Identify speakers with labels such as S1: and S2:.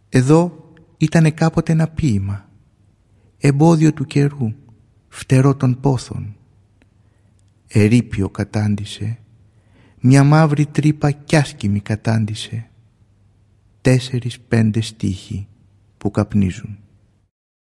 S1: Εδώ ήτανε κάποτε ένα ποίημα, εμπόδιο του καιρού, φτερό των πόθων. Ερείπιο κατάντησε, μια μαύρη τρύπα κι άσκημη κατάντησε, 4-5 στίχοι που καπνίζουν.